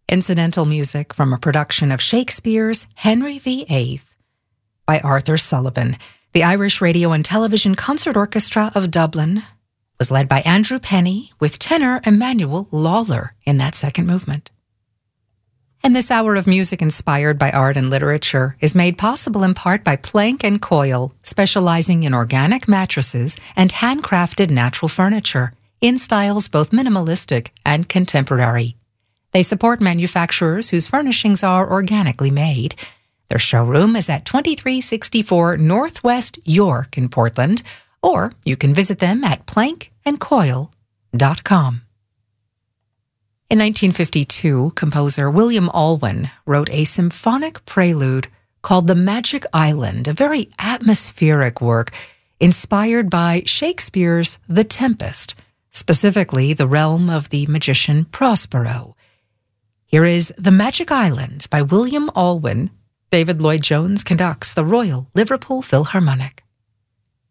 Incidental music from a production of Shakespeare's Henry VIII by Arthur Sullivan. The Irish Radio and Television Concert Orchestra of Dublin was led by Andrew Penny with tenor Emmanuel Lawler in that second movement. And this hour of music inspired by art and literature is made possible in part by Plank & Coil, specializing in organic mattresses and handcrafted natural furniture in styles both minimalistic and contemporary. They support manufacturers whose furnishings are organically made. Their showroom is at 2364 Northwest York in Portland, or you can visit them at plankandcoil.com. In 1952, composer William Alwyn wrote a symphonic prelude called The Magic Island, a very atmospheric work inspired by Shakespeare's The Tempest, specifically the realm of the magician Prospero. Here is The Magic Island by William Alwyn. David Lloyd-Jones conducts the Royal Liverpool Philharmonic.